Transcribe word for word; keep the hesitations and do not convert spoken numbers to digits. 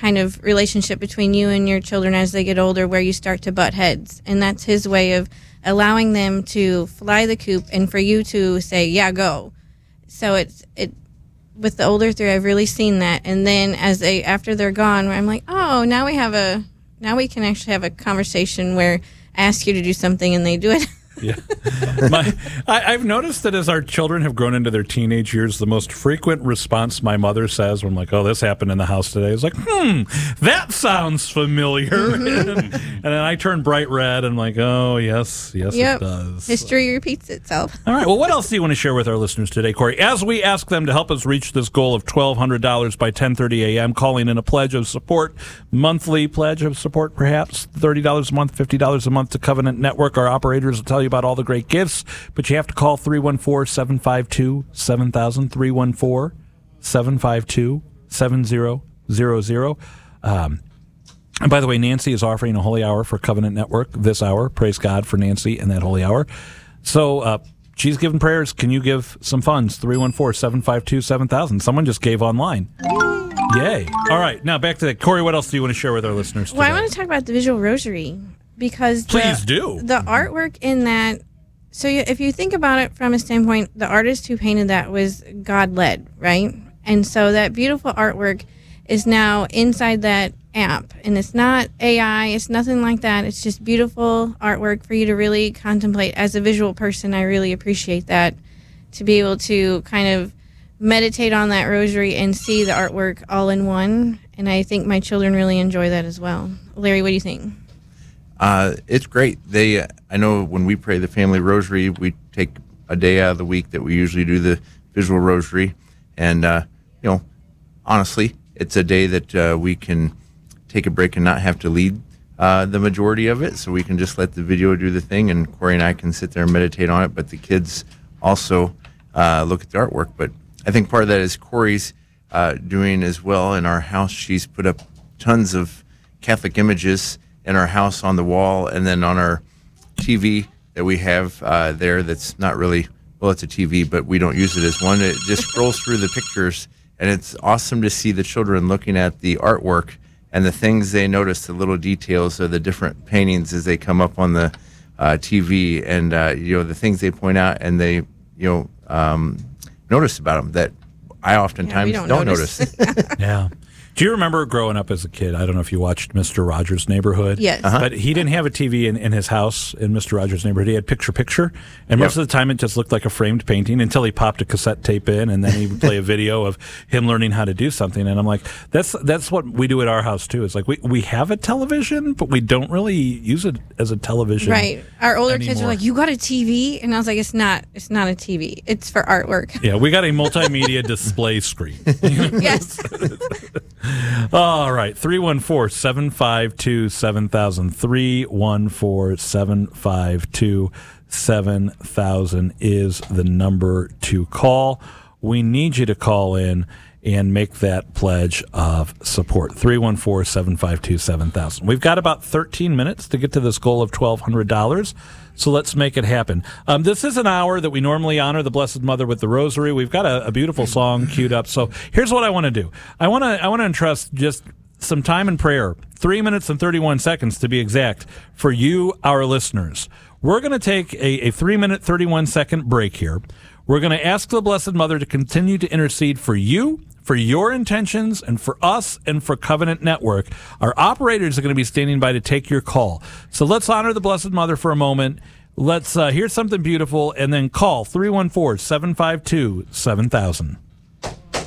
kind of relationship between you and your children as they get older where you start to butt heads. And that's his way of allowing them to fly the coop and for you to say, yeah, go. So it's it with the older three, I've really seen that. And then as they after they're gone, I'm like, oh, now we have a now we can actually have a conversation where I ask you to do something and they do it. Yeah, my, I, I've noticed that as our children have grown into their teenage years, the most frequent response my mother says when I'm like, oh, this happened in the house today, is like, hmm, that sounds familiar. Mm-hmm. and, and then I turn bright red and I'm like, oh, yes, yes, yep. it does. History repeats itself. All right, well, what else do you want to share with our listeners today, Corey? As we ask them to help us reach this goal of twelve hundred dollars by ten thirty a.m., calling in a pledge of support, monthly pledge of support, perhaps thirty dollars a month, fifty dollars a month to Covenant Network. Our operators will tell you about all the great gifts, but you have to call three one four, seven five two, seven thousand, three one four, seven five two, seven zero zero zero. Um, and by the way, Nancy is offering a holy hour for Covenant Network this hour. Praise God for Nancy and that holy hour. So uh, she's giving prayers. Can you give some funds? three one four, seven five two, seven thousand. Someone just gave online. Yay. All right, now back to that. Corey, what else do you want to share with our listeners today? Well, I want to talk about the visual rosary. Because the, Please do. The artwork in that, so you, if you think about it from a standpoint, the artist who painted that was God-led, right? And so that beautiful artwork is now inside that app. And it's not A I, it's nothing like that. It's just beautiful artwork for you to really contemplate. As a visual person, I really appreciate that, to be able to kind of meditate on that rosary and see the artwork all in one. And I think my children really enjoy that as well. Larry, what do you think? Uh, it's great. They, uh, I know when we pray the family rosary, we take a day out of the week that we usually do the visual rosary, and uh, you know, honestly, it's a day that uh, we can take a break and not have to lead uh, the majority of it, so we can just let the video do the thing, and Corey and I can sit there and meditate on it. But the kids also uh, look at the artwork. But I think part of that is Corey's uh, doing as well. In our house, she's put up tons of Catholic images in our house on the wall, and then on our T V that we have uh, there that's not really, well, it's a T V, but we don't use it as one. It just scrolls through the pictures, and it's awesome to see the children looking at the artwork and the things they notice, the little details of the different paintings as they come up on the uh, T V, and uh, you know, the things they point out and they, you know, um, notice about them that I oftentimes yeah, don't, don't notice. notice. Yeah. Do you remember growing up as a kid? I don't know if you watched Mister Rogers' Neighborhood. Yes. Uh-huh. But he didn't have a T V in, in his house in Mister Rogers' Neighborhood. He had picture-picture. And most Yep. of the time it just looked like a framed painting until he popped a cassette tape in, and then he would play a video of him learning how to do something. And I'm like, that's that's what we do at our house, too. It's like we, we have a television, but we don't really use it as a television. Right. Our older anymore. kids are like, you got a T V? And I was like, it's not. It's not a T V. It's for artwork. Yeah, we got a multimedia display screen. Yes. All right, three one four, seven five two, seven thousand, three one four, seven five two, seven thousand is the number to call. We need you to call in and make that pledge of support, three one four, seven five two, seven thousand. We've got about thirteen minutes to get to this goal of twelve hundred dollars, so let's make it happen. Um, this is an hour that we normally honor the Blessed Mother with the Rosary. We've got a, a beautiful song queued up, so here's what I want to do. I want to I want to entrust just some time in prayer, three minutes and thirty-one seconds to be exact, for you, our listeners. We're going to take a, a three-minute, thirty-one-second break here. We're going to ask the Blessed Mother to continue to intercede for you, for your intentions, and for us, and for Covenant Network. Our operators are going to be standing by to take your call. So let's honor the Blessed Mother for a moment. Let's uh, hear something beautiful, and then call three one four, seven five two, seven thousand.